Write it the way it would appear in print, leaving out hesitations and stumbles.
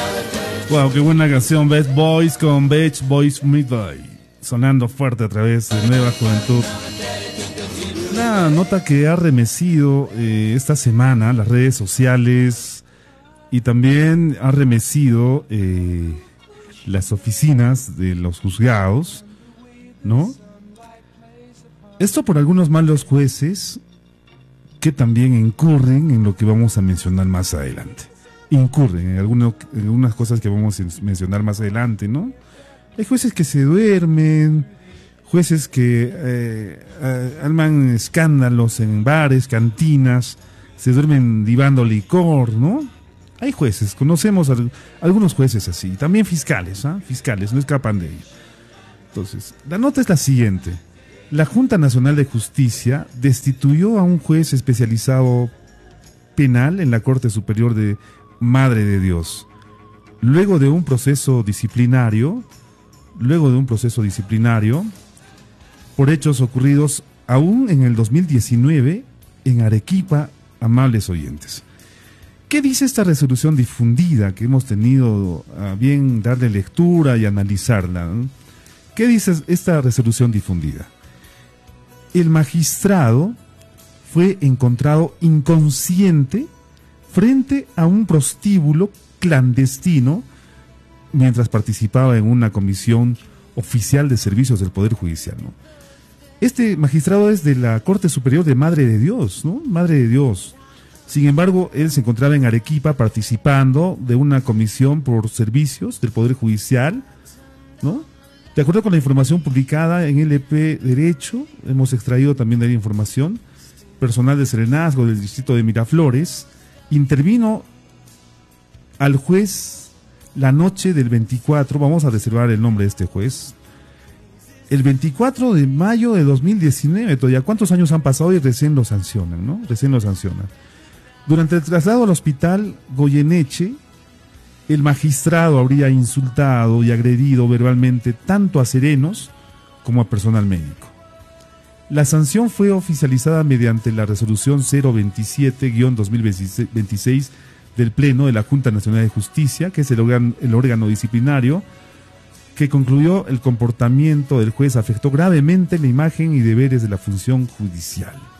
Wow, qué buena canción, Bad Boys con Beach Boys Midday, sonando fuerte a través de Nueva Juventud. Una nota que ha remecido esta semana las redes sociales y también ha remecido las oficinas de los juzgados, ¿no? Esto por algunos malos jueces que también incurren en lo que vamos a mencionar más adelante. Incurren en algunas cosas que vamos a mencionar más adelante, ¿no? Hay jueces que se duermen, jueces que arman escándalos en bares, cantinas, se duermen divando licor, ¿no? Hay jueces, conocemos algunos jueces así, también fiscales, fiscales, no escapan de ello. Entonces, la nota es la siguiente. La Junta Nacional de Justicia destituyó a un juez especializado penal en la Corte Superior de Madre de Dios, luego de un proceso disciplinario, por hechos ocurridos aún en el 2019 en Arequipa, amables oyentes. ¿Qué dice esta resolución difundida que hemos tenido a bien darle lectura y analizarla, ¿no? ¿Qué dice esta resolución difundida? El magistrado fue encontrado inconsciente frente a un prostíbulo clandestino mientras participaba en una comisión oficial de servicios del Poder Judicial, ¿no? Este magistrado es de la Corte Superior de Madre de Dios, ¿no? Madre de Dios. Sin embargo, él se encontraba en Arequipa participando de una comisión por servicios del Poder Judicial, ¿no? De acuerdo con la información publicada en LP Derecho, hemos extraído también de la información, personal de Serenazgo del distrito de Miraflores intervino al juez la noche del 24, vamos a reservar el nombre de este juez, el 24 de mayo de 2019, todavía cuántos años han pasado y recién lo sancionan, ¿no? Recién lo sancionan. Durante el traslado al hospital Goyeneche, el magistrado habría insultado y agredido verbalmente tanto a serenos como a personal médico. La sanción fue oficializada mediante la resolución 027-2026 del Pleno de la Junta Nacional de Justicia, que es el órgano disciplinario, que concluyó el comportamiento del juez afectó gravemente la imagen y deberes de la función judicial.